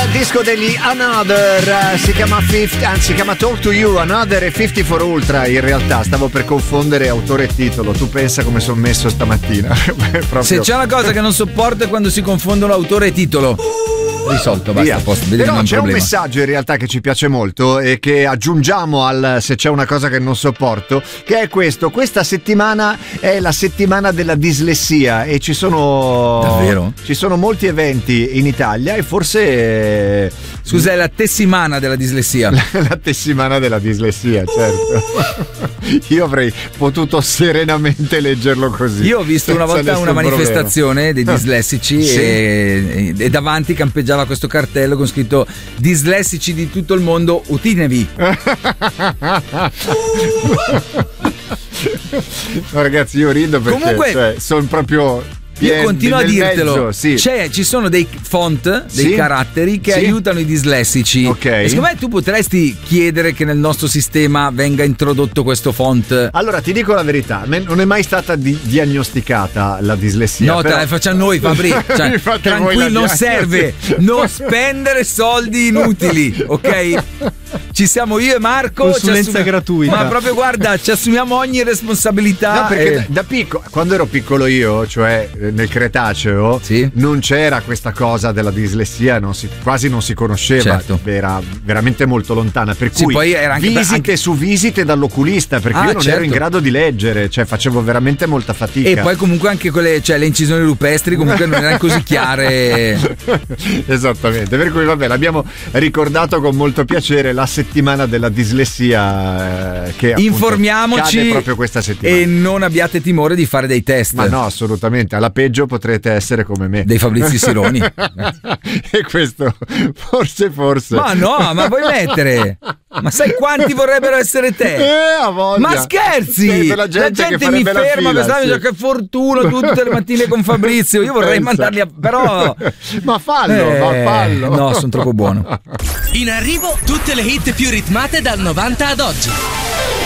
disco degli Another, si chiama 50, anzi si chiama Talk to You, Another e 50 for Ultra. In realtà stavo per confondere autore e titolo. Tu pensa come sono messo stamattina. Proprio. Se c'è una cosa che non sopporto è quando si confondono autore e titolo. Risolto, basta, però c'è un messaggio in realtà che ci piace molto e che aggiungiamo al se c'è una cosa che non sopporto, che è questo: questa settimana è la settimana della dislessia e ci sono davvero? Ci sono molti eventi in Italia e forse scusa, è la tessimana della dislessia. La tessimana della dislessia, certo. Io avrei potuto serenamente leggerlo così. Io ho visto una volta una manifestazione dei dislessici sì. e davanti campeggiava questo cartello con scritto dislessici di tutto il mondo, utinevi. No, ragazzi, io rido perché comunque sono proprio... Io continuo a dirtelo, mezzo, sì. Ci sono dei font, dei caratteri che aiutano i dislessici. Okay. E secondo me tu potresti chiedere che nel nostro sistema venga introdotto questo font. Allora ti dico la verità, non è mai stata diagnosticata la dislessia. No, te la facciamo noi, Fabri. Cioè, tranquillo, non serve. Non spendere soldi inutili, ok? Ci siamo io e Marco. Consulenza gratuita. Ma proprio guarda, ci assumiamo ogni responsabilità. No, perché da piccolo, quando ero piccolo io, cioè nel Cretaceo, non c'era questa cosa della dislessia, quasi non si conosceva, certo. Era veramente molto lontana, per cui poi era anche visite su visite dall'oculista, perché io non ero in grado di leggere, cioè facevo veramente molta fatica. E poi comunque anche quelle, cioè le incisioni rupestri comunque non erano così chiare. Esattamente, per cui vabbè, l'abbiamo ricordato con molto piacere, la settimana della dislessia, che appunto informiamoci cade proprio questa settimana. E non abbiate timore di fare dei test. Ma no, assolutamente, alla peggio potrete essere come me, dei Fabrizio Sironi. E questo forse ma no, ma vuoi mettere? Ma sai quanti vorrebbero essere te? A voglia. Ma scherzi? La gente mi ferma pensando che fortuna tutte le mattine con Fabrizio. Io vorrei mandarli però ma fallo. No, sono troppo buono. In arrivo tutte le hit più ritmate dal 90 ad oggi.